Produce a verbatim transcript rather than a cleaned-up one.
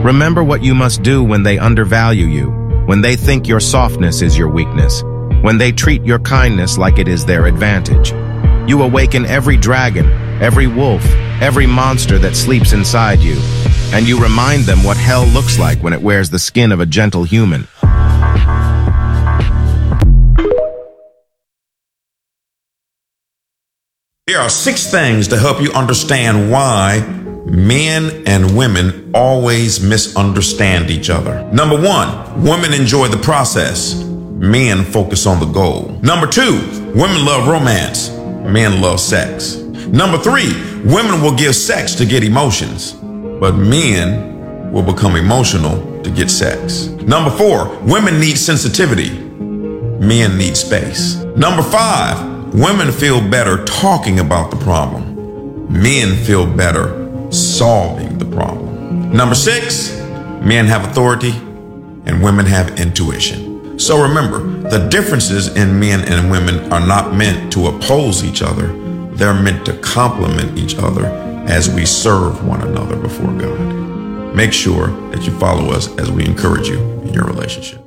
Remember what you must do when they undervalue you, when they think your softness is your weakness, when they treat your kindness like it is their advantage. You awaken every dragon, every wolf, every monster that sleeps inside you, and you remind them what hell looks like when it wears the skin of a gentle human. Here are six things to help you understand why men and women always misunderstand each other. Number one, women enjoy the process. Men focus on the goal. Number two, women love romance. Men love sex. Number three, women will give sex to get emotions, but men will become emotional to get sex. Number four, women need sensitivity. Men need space. Number five, women feel better talking about the problem. Men feel better solving the problem. Number six, men have authority and women have intuition. So remember, the differences in men and women are not meant to oppose each other. They're meant to complement each other as we serve one another before God. Make sure that you follow us as we encourage you in your relationship.